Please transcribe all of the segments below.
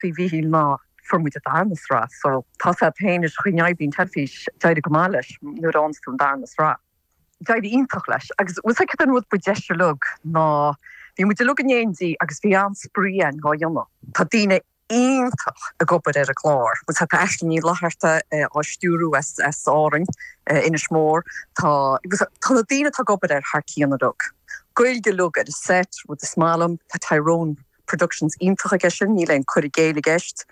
bhí ná formuid darnas rá, so tá féin is chuneibín telfís deide go máis nuair ansún darnas rá. Deide ítach leis, agus ús an rud bu deiste lug ná bhí mu lu anéondí agus bhí an sprían gá dionna. Tá daine ítach a gopad ar a chlár, mus tá eiste ní láthirta á stúrú áring ina smór, tá na daine tá gopad ar thcíanna dog. Goilge lug ar a set with the smálam, tá Tyrone Productions ítach a gesin, ní leon chuir géile geist,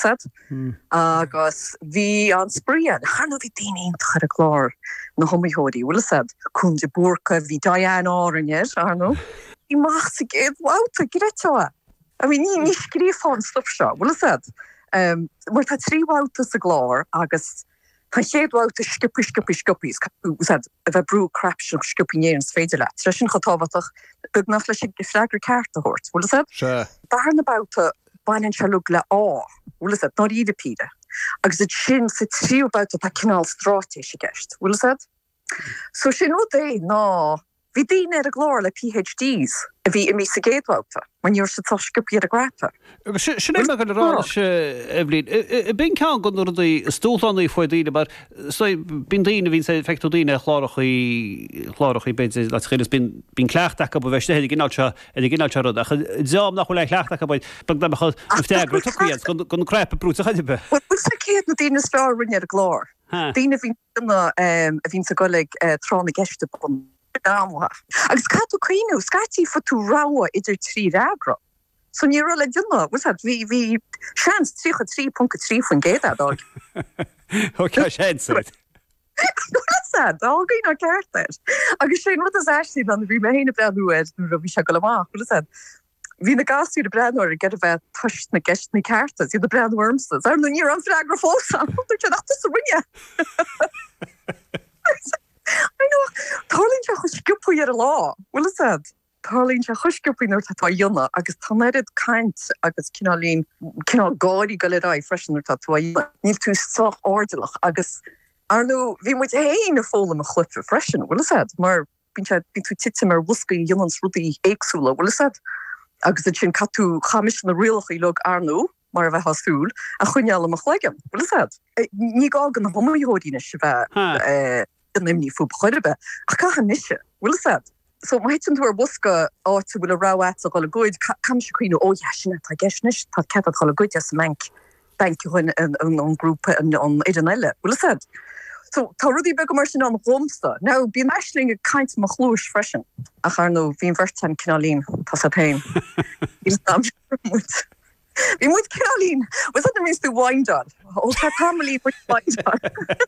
agus bhí an sprían, hána bhí daine ítach ar a chlár na homióí, chun de búrca bhí Diane árinir, Arno. Í maach sa géad wauta gréteá. I mean, ní scrífáin stuff seo, mar tá trí wauta sa glár agus tá chéad wauta scipi, a bheith brú crapsin scipinéan féidir le. Tre sin chatáfatach bug nach leis go freigur ceart a hort, Barna bauta bainin se lug le ná iad píide. Agus it sin sa tríú bauta tá cinál stráte sé gist, So sin ó é ná bhí daine ar a glár le PhDs a bhí imi sa géadhauta, man dúir sa toscipi ar a grapa. Sin me go rá Evelyn, bin cean go nuair stúlánnaí foioi daine, mar bin daine hín sé feictú daine chlárachaí ben le chéras bin cleachtaach go bheiste ag gináilte rud, a deám nach le cleachtaach bid bag na chu teagra tuíad gon crepa brúta chaidibe. Bus sa céad na daine spá rinne ar a glár. Daine a bhín sa goleg trána geiste bun. Agus catú cuiinú scatí fatú ráha idir trí agra. So ní le duna, hí seans 3.3 fan géad adag. Ok, seansaid. Ágaí ná ceartid. Agus sé rud is eistí an bhí mé héna breanúid nu a bhí se go amach. Bhí na gasú de breanúir get a bheith tuist na geist na ceartas, í de breanúirmstas. Ar na ní an freagra fósa, te nachtas a rinne. I know, Tarlín se chuisciúpaí ar a lá, Tarlín se chuisciúpaí nuair tá dionna, agus tánéad caint agus cinálín gáí go le rá freisin nuair tá dionna. Níl tú soch ordelach, agus Arno, bhí muid éon a fóla a chluitre freisin, mar bín tú titim ar bhuscaí dionnans rudí éagsúla, agus sin catú chamis na rialchaí lug Arno, mar a bheith hasúil, a chuineala a chleigem, Ní gágan na homaíódíine se bheith nimní fú chuirbe a cacha niise so maitin tú busca áta bhfuil a ráhat a gola goid cam se chuoine ó sinna tá geisnis tá ce a chola goid as menk bank chuin an grúpa an idir eile so tá rudí be mar sin an romsta ná bí meisling a kaint mo chlúis freisin a charno hín vertem cinálín tá sa pein Bhí muid cinálín was that the means to wind on ó tá tamlí bu wind on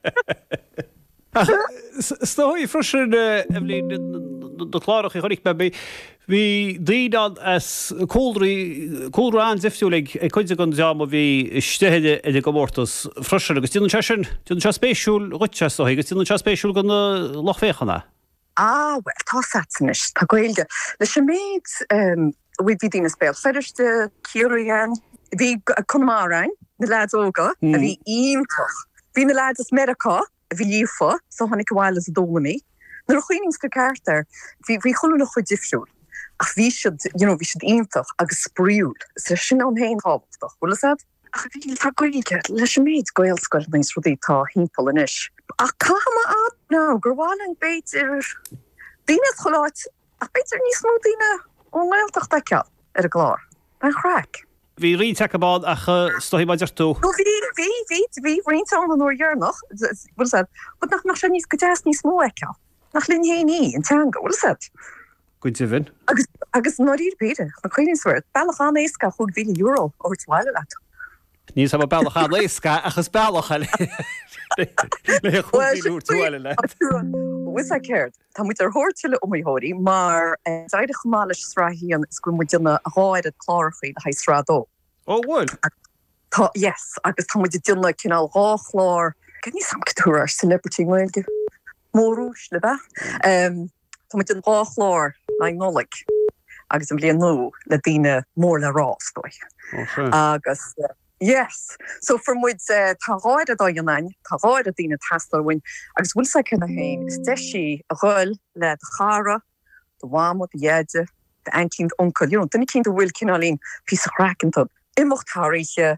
Stóí freisin Evelyn do chláirech I chonig be hí díad as códra an ziftiúleg chuide gan deam a bhí steheide idir go mórtas freisin agus tíann se spéisiúil ruite agus tíann se spéisiúil gan lochféchanna. Well, tá satsanis, tá goilge. Leis sem méid bhí dína spéil feidirste ciúraían, bhí chumárain na lead óga a bhí iontoch. Bhí na lead is America a bhí lífa, so hánig gohhail as a dólamí. Nar a chuoinings go ceartar, bhí choú nach chu difriúil. Ach bhí siad iontoch agus spríúil. Is sin an héin hábach, Ach bhí tá goilge, leis sem méid goilscoil níos rudí tá hímpel inis. Ach cáma ad ná, gur bháin beit díine choláit, ach beit níos mó díine óngailtach daiceal ar a glár. An chrac. Bhí rí teachbád a stohí baidir tú. Bhí rintá an óhearnach, bud nach sé níos go deas níos mó eiceal. Nach linn héí an teanga, Gwynt ifin. Agus nóír beidir, a chuoinsfuir, bailachán éisca chug €1 ó tuáile leat. Níos am bailachán éisca achas bailachán. Le chuúr tuáile le. Wis a céirt, Tá muid ar thuirteile omíóirí, mar deide chomáis sráhíían is go mu duna a háid a chláirchaí a haisrádó. Ó bhfuil? Yes, agus tá muid duna cinál ráchlár, gan ní sam túr celebrity mhilge mórúis le bheith. Tá muid an ráchlár le nólaigh, agus an blion nó le daine mór le rásdói. Agus yes, so for muid táráid a daanain, táráid a daine tastalhain, agus bhfuil sa cinna hain, is deisi a ghoil le chara, de bhámod, de dhéide, de ancínt oncail, duna cinn bhfuil cinálín pí a chrácintad Immachtáiche